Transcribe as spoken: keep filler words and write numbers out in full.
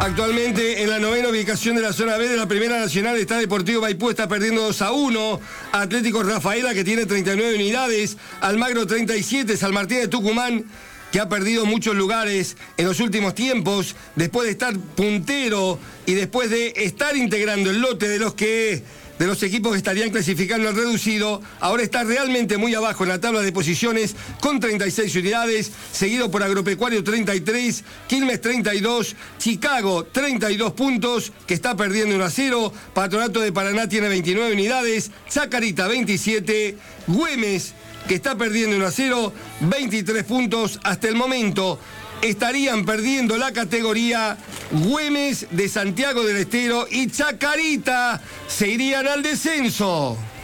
Actualmente en la novena ubicación de la zona B de la Primera Nacional está Deportivo Maipú, está perdiendo dos a uno. Atlético Rafaela, que tiene treinta y nueve unidades. Almagro treinta y siete. San Martín de Tucumán, que ha perdido muchos lugares en los últimos tiempos, después de estar puntero y después de estar integrando el lote de los que de los equipos que estarían clasificando al reducido, ahora está realmente muy abajo en la tabla de posiciones con treinta y seis unidades, seguido por Agropecuario treinta y tres, Quilmes treinta y dos, Chicago treinta y dos puntos, que está perdiendo uno a cero, Patronato de Paraná tiene veintinueve unidades, Chacarita veintisiete, Güemes, que está perdiendo uno a cero, veintitrés puntos hasta el momento. Estarían perdiendo la categoría Güemes de Santiago del Estero y Chacarita se irían al descenso.